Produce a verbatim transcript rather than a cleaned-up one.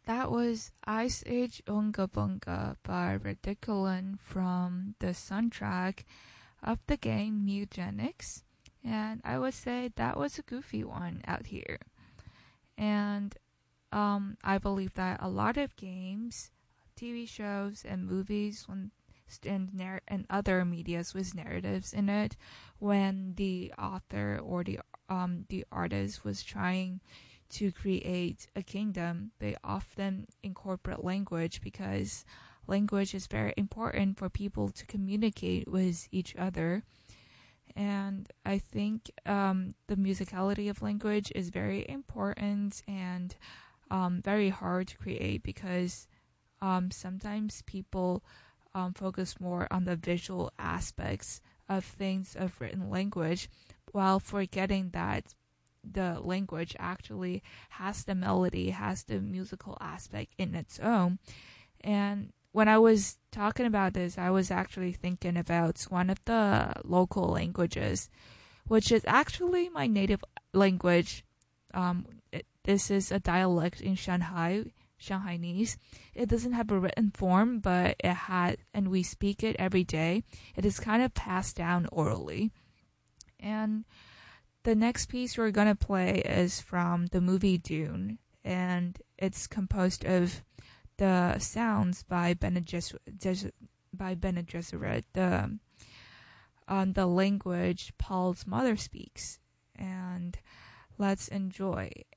That was Ice Age Unga Bunga by Ridiculin from the soundtrack of the game Mutagenics. And I would say that was a goofy one out here. And um, I believe that a lot of games, T V shows, and movies when and, narr- and other medias with narratives in it, when the author or the um, the artist was trying to create a kingdom, they often incorporate language because language is very important for people to communicate with each other. And I think um, the musicality of language is very important and um, very hard to create because um, sometimes people um, focus more on the visual aspects of things of written language while forgetting that the language actually has the melody, has the musical aspect in its own. And when I was talking about this, I was actually thinking about one of the local languages, which is actually my native language. Um, it, this is a dialect in Shanghai, Shanghainese. It doesn't have a written form, but it had, and we speak it every day. It is kind of passed down orally. And the next piece we're going to play is from the movie Dune, and it's composed of the sounds by Bene Gesserit, by Bene Gesserit, the, um, the language Paul's mother speaks. And let's enjoy.